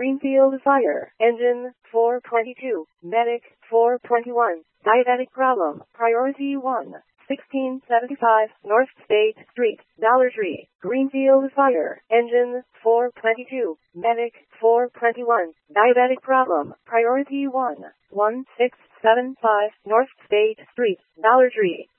Greenfield Fire Engine 422, Medic 421, Diabetic Problem, Priority 1, 1675 North State Street, Dollar Tree, Greenfield Fire Engine 422, Medic 421, Diabetic Problem, Priority 1, 1675 North State Street, Dollar Tree.